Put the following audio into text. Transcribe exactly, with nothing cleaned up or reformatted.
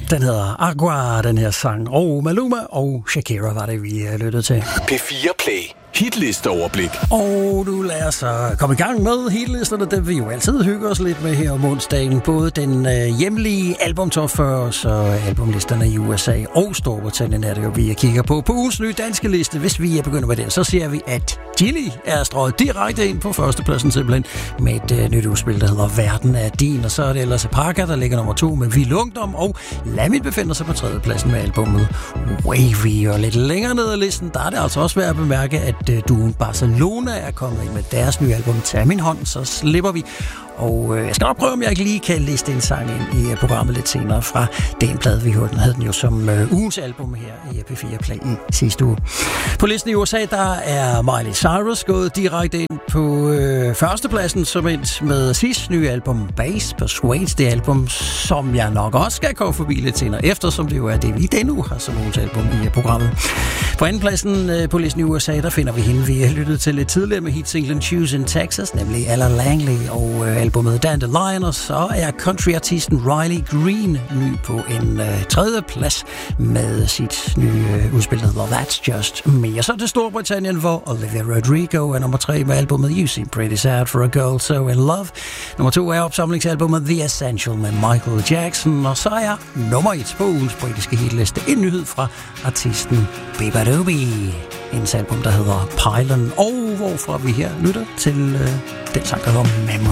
Den hedder Agua, den her sang. Og Maluma og Shakira var det, vi lyttede til. P fire Play. Hitlisteoverblik. Og nu lader os så komme i gang med hitlisterne. Det vil jo altid hygge os lidt med her om onsdagen. Både den øh, hjemlige album top fyrre, så albumlisterne i U S A og Storbritannien er det jo, vi kigger på. På ugens nye danske liste, hvis vi er begyndt med den, så ser vi, at Chili er strøget direkte ind på førstepladsen simpelthen med et øh, nyt udspil, der hedder Verden er din. Og så er det ellers Parker, der ligger nummer to med Vild Ungdom, og Lamit befinder sig på tredjepladsen med albumet Wavy. Og lidt længere ned ad listen, der er det altså også værd at bemærke, at duoen Barcelona er kommet ind med deres nye album Tag min hånd, så slipper vi. Og øh, jeg skal nok prøve, om jeg ikke lige kan liste en sang ind i uh, programmet lidt senere fra den plade, vi hørte. Den havde den jo som øh, ugens album her i P fire Play i sidste uge. På listen i U S A, der er Miley Cyrus gået direkte ind på øh, førstepladsen, som et med sidste nye album Bass Persuades, det album, som jeg nok også skal komme forbi lidt senere, eftersom det jo er det, vi denne uge har som ugens album i uh, programmet. På andenpladsen øh, på listen i U S A, der finder vi hende, vi har lyttet til lidt tidligere med hitsinglen Choose in Texas, nemlig Ella Langley, og øh, albumet Dandelion, og så er countryartisten Riley Green ny på en øh, tredje plads med sit nye øh, udspil, der hedder That's Just Me. Og så til Storbritannien, hvor Olivia Rodrigo er nummer tre med albumet You Seem Pretty Sad for a Girl So in Love. Nummer to er opsamlingsalbumet The Essential med Michael Jackson, og så er nummer et på ugens britiske hitliste en nyhed fra artisten Bebadoobee. Hendes album, der hedder Pylon, og hvorfra vi her lytter til øh, den sang, der hedder Memory.